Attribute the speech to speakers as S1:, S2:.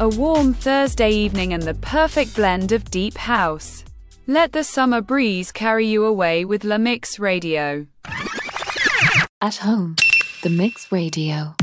S1: A warm Thursday evening and the perfect blend of deep house. Let the summer breeze carry you away with La Mix Radio.
S2: At home, The Mix Radio.